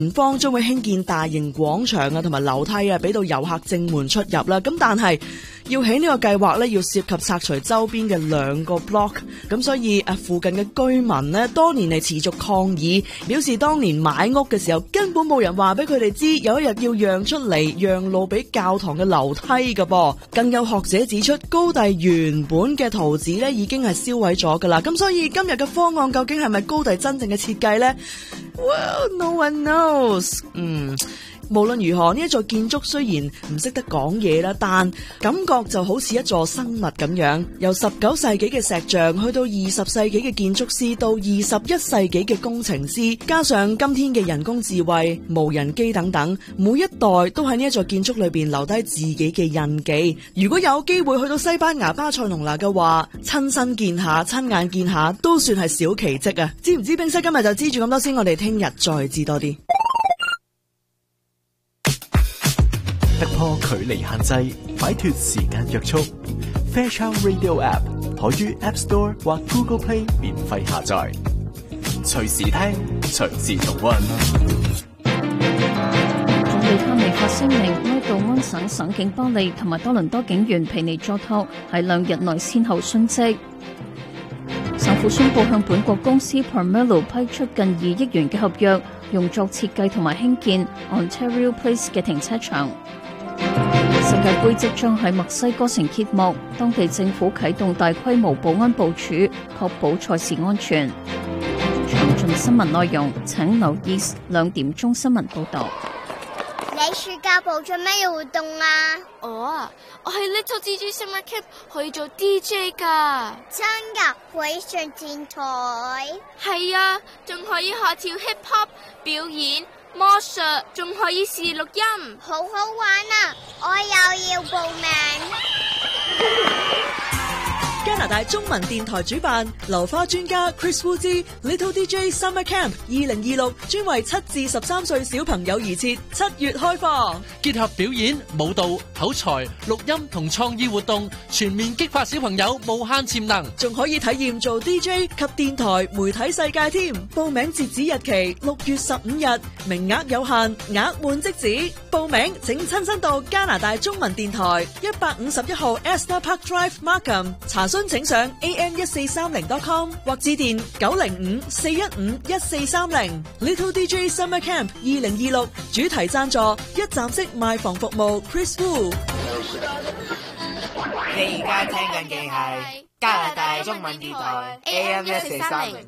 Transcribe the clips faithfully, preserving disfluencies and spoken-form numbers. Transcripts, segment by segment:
前方將會興建大型廣場啊，同埋樓梯啊，俾到遊客正門出入啦。咁但係要起呢個計劃呢，要涉及拆除周邊嘅兩個 block， 咁所以誒附近嘅居民呢，多年嚟持續抗議，表示當年買屋嘅時候根本冇人話俾佢哋知，有一日要讓出嚟讓路俾教堂嘅樓梯噶噃。更有學者指出，高第原本嘅圖紙呢已經係燒毀咗噶啦。咁所以今日嘅方案究竟係咪高第真正嘅設計呢？ Well, no one knows。嗯。無論如何，呢一座建築雖然唔識得講嘢啦，但感覺就好似一座生物咁樣。由十九世紀嘅石像，去到二十世紀嘅建築師，到二十一世紀嘅工程師，加上今天嘅人工智慧、無人機等等，每一代都喺呢一座建築裏邊留低自己嘅印記。如果有機會去到西班牙巴塞隆拿嘅話，親身見下、親眼見下，都算係小奇蹟啊！知唔知冰室？今日就知住咁多先，我哋聽日再知多啲。 突破距離限制，擺脫時間約束。Fairchild Radio App 可於 App Store 或 Google Play 免費下載，隨時聽，隨時重溫。 總理卡尼發聲明，哀悼安省省警巴利同埋多倫多警員皮尼佐托喺兩日內先後殉職。省府宣布向本國公司 Parmelo 批出近二億元嘅合約，用作設計同埋興建 Ontario Place 嘅停車場。世界盃即將喺墨西哥城揭幕，當地政府啟動大規模保安部署，確保賽事安全。詳盡新聞內容，請留意兩點鐘新聞報道。 你暑假部做咩嘢活動啊？ 我啊，我喺 Little D J Summer Camp 可以做 D J 噶。 真噶？會上電台？ 係啊，仲可以學跳 hip hop 表演。魔術仲可以試錄音， 好好玩啊！我又要報名。 加拿大中文電台主辦流花專家 Chris Wu 之 Little D J Summer Camp 二零二六，專為七至十三歲小朋友而設，七月開放， 結合表演、舞蹈、口才、錄音同創意活動，全面激發小朋友無限潛能， 仲可以體驗做 D J 及電台媒體世界添。報名截止日期六月十五日，名額有限，額滿即止。報名請親身到加拿大中文電台一百五十一號 Esther Park Drive Markham 查詢，請上 A M 一四三零 dot com 或致電九零五四一五一四三零。Little D J Summer Camp 二零二六主題贊助一站式賣房服務 Chris Wu。 你而家聽緊嘅係加拿大中文電台 A M 一四三零。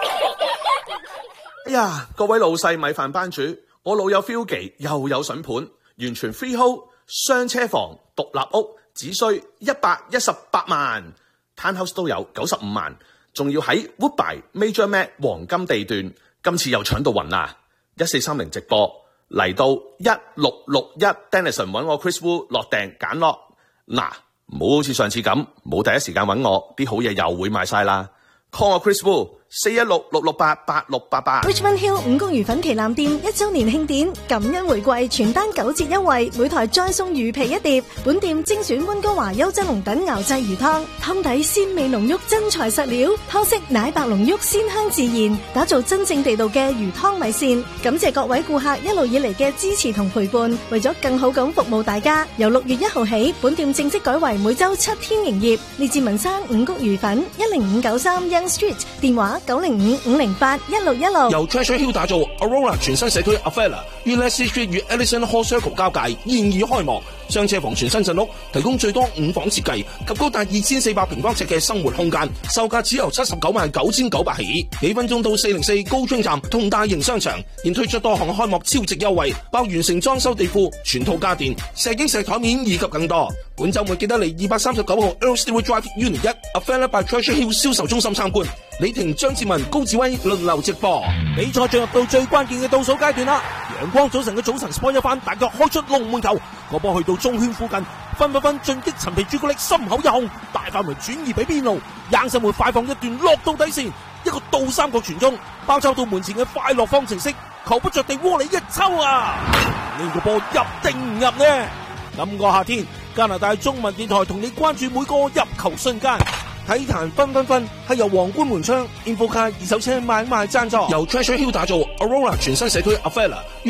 哎呀，各位老細米飯班主，我老友 Philgy 又有筍盤，完全 freehold 雙車房獨立屋，只需一百一十八萬。Townhouse 都有九十五萬，仲要喺 Woodbine Major Mac 黃金地段，今次又搶到暈啦！一四三零直播嚟到一六六一 Denison 揾我 Chris Wu 落訂揀落，嗱，唔好好似上次咁冇第一時間揾我，啲好嘢又會賣晒啦。call 我 Chris Wu 四一六六六八八六八八。 Richmond Hill 五穀魚粉旗艦店一周年慶典，感恩回饋，全單九折優惠，每台再送魚皮一碟。本店精選溫哥華優質龍躉熬製魚湯，湯底鮮味濃郁，真材實料，湯色奶白濃郁，鮮香自然，打造真正地道嘅魚湯米線。感謝各位顧客一路以嚟嘅支持同陪伴，為咗更好咁服務大家，由六月一號起，本店正式改為每周七天營業。列治文山五穀魚粉一零五九三 Young Street， 電話九零五五零八一六一六。 由 Treasure Hill 打造 Aurora 全新社區 Avella 於 Leslie Street 與 Ellison Hall Circle 交界，現已開幕。雙車房全新鎮屋，提供最多五房設計及高達二千四百平方尺嘅生活空間，售價只由七十九萬九千九百起。幾分鐘到四零四高昌站同大型商場，現推出多項開幕超值優惠，包完成裝修地庫、全套家電、石英石台面以及更多。本週末記得嚟二百三十九號 Earl Stewart Drive Unit 一 Avella by Treasure Hill 銷售中心參觀。李婷、張志文、高志威輪流直播。 比賽進入到最關鍵嘅倒數階段啦！陽光早晨嘅早晨 sport 一番，大腳開出龍門球，個波去到中圈附近，分分分進擊陳皮朱古力心口一控，大範圍轉移俾邊路，硬身門快放一段落到底線，一個倒三角傳中，包抄到門前嘅快樂方程式，球不着地窩裏一抽啊！呢個波入定唔入呢？今個夏天，加拿大中文電台同你關注每個入球瞬間。 體壇分分分係由皇冠門窗 Infocar 二手車買賣贊助， 由 Treasure Hill 打造 Aurora 全新社區 Avella